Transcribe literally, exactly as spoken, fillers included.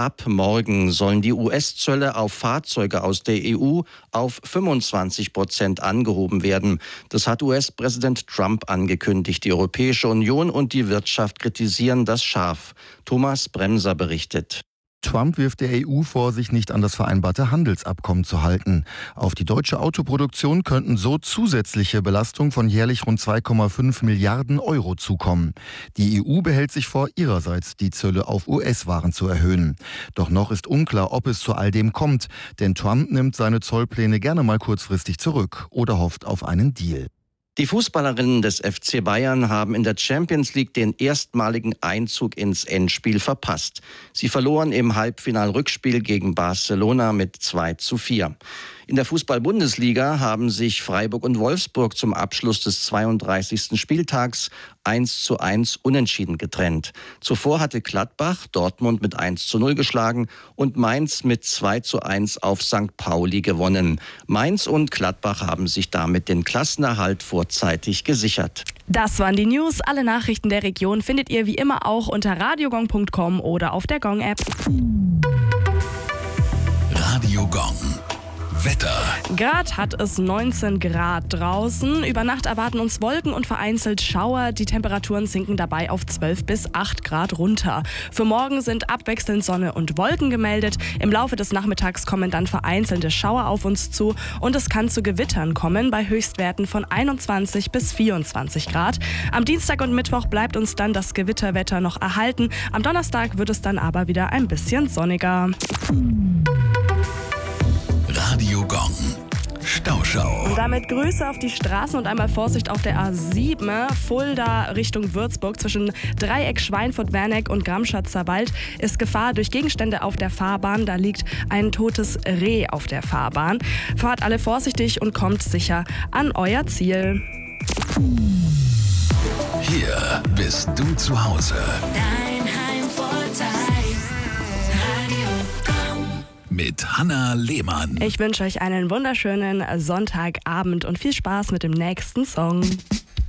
Ab morgen sollen die U S-Zölle auf Fahrzeuge aus der E U auf fünfundzwanzig Prozent angehoben werden. Das hat U S-Präsident Trump angekündigt. Die Europäische Union und die Wirtschaft kritisieren das scharf. Thomas Bremser berichtet. Trump wirft der E U vor, sich nicht an das vereinbarte Handelsabkommen zu halten. Auf die deutsche Autoproduktion könnten so zusätzliche Belastungen von jährlich rund zwei Komma fünf Milliarden Euro zukommen. Die E U behält sich vor, ihrerseits die Zölle auf U S-Waren zu erhöhen. Doch noch ist unklar, ob es zu all dem kommt, denn Trump nimmt seine Zollpläne gerne mal kurzfristig zurück oder hofft auf einen Deal. Die Fußballerinnen des F C Bayern haben in der Champions League den erstmaligen Einzug ins Endspiel verpasst. Sie verloren im Halbfinal-Rückspiel gegen Barcelona mit zwei zu vier. In der Fußball-Bundesliga haben sich Freiburg und Wolfsburg zum Abschluss des zweiunddreißigsten Spieltags eins zu eins unentschieden getrennt. Zuvor hatte Gladbach Dortmund mit eins zu null geschlagen und Mainz mit zwei zu eins auf Sankt Pauli gewonnen. Mainz und Gladbach haben sich damit den Klassenerhalt vorzeitig gesichert. Das waren die News. Alle Nachrichten der Region findet ihr wie immer auch unter radiogong punkt com oder auf der Gong-App. Radio Gong. Wetter. Grad hat es neunzehn Grad draußen. Über Nacht erwarten uns Wolken und vereinzelt Schauer. Die Temperaturen sinken dabei auf zwölf bis acht Grad runter. Für morgen sind abwechselnd Sonne und Wolken gemeldet. Im Laufe des Nachmittags kommen dann vereinzelte Schauer auf uns zu und es kann zu Gewittern kommen bei Höchstwerten von einundzwanzig bis vierundzwanzig Grad. Am Dienstag und Mittwoch bleibt uns dann das Gewitterwetter noch erhalten. Am Donnerstag wird es dann aber wieder ein bisschen sonniger. Radio Gong. Stauschau. Und damit Grüße auf die Straßen und einmal Vorsicht auf der A sieben. Fulda Richtung Würzburg zwischen Dreieck Schweinfurt-Werneck und Gramschatzer Wald ist Gefahr durch Gegenstände auf der Fahrbahn. Da liegt ein totes Reh auf der Fahrbahn. Fahrt alle vorsichtig und kommt sicher an euer Ziel. Hier bist du zu Hause. Dein Heimvorteil. Radio Gong. Mit Hanna Lehmann. Ich wünsche euch einen wunderschönen Sonntagabend und viel Spaß mit dem nächsten Song.